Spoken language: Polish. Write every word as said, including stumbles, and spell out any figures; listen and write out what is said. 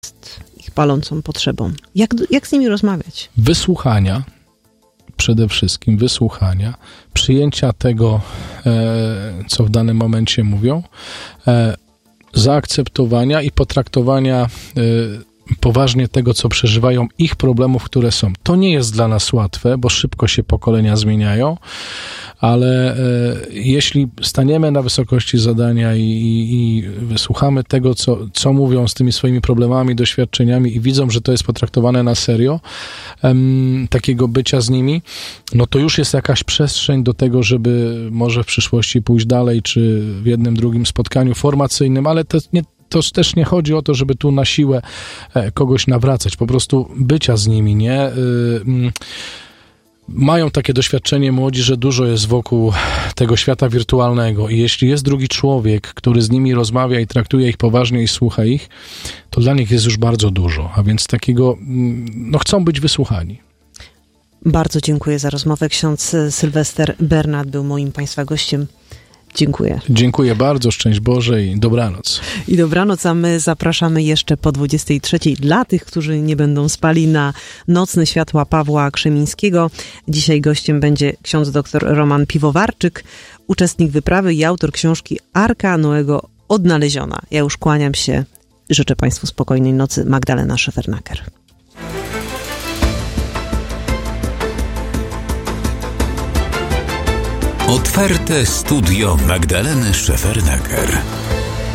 ich palącą potrzebą. Jak, jak z nimi rozmawiać? Wysłuchania, przede wszystkim wysłuchania, przyjęcia tego, e, co w danym momencie mówią, e, zaakceptowania i potraktowania e, poważnie tego, co przeżywają, ich problemów, które są. To nie jest dla nas łatwe, bo szybko się pokolenia zmieniają, ale e, jeśli staniemy na wysokości zadania i, i, i wysłuchamy tego, co, co mówią z tymi swoimi problemami, doświadczeniami i widzą, że to jest potraktowane na serio, em, takiego bycia z nimi, no to już jest jakaś przestrzeń do tego, żeby może w przyszłości pójść dalej, czy w jednym, drugim spotkaniu formacyjnym, ale to nie To też nie chodzi o to, żeby tu na siłę kogoś nawracać, po prostu bycia z nimi, nie? Mają takie doświadczenie młodzi, że dużo jest wokół tego świata wirtualnego i jeśli jest drugi człowiek, który z nimi rozmawia i traktuje ich poważnie i słucha ich, to dla nich jest już bardzo dużo, a więc takiego, no chcą być wysłuchani. Bardzo dziękuję za rozmowę. Ksiądz Sylwester Bernat był moim Państwa gościem. Dziękuję. Dziękuję bardzo, szczęść Boże i dobranoc. I dobranoc, a my zapraszamy jeszcze po dwudziestej trzeciej dla tych, którzy nie będą spali, na Nocne Światła Pawła Krzemińskiego. Dzisiaj gościem będzie ksiądz dr Roman Piwowarczyk, uczestnik wyprawy i autor książki Arka Noego Odnaleziona. Ja już kłaniam się. Życzę Państwu spokojnej nocy. Magdalena Szefernaker. Otwarte studio Magdaleny Szefernaker.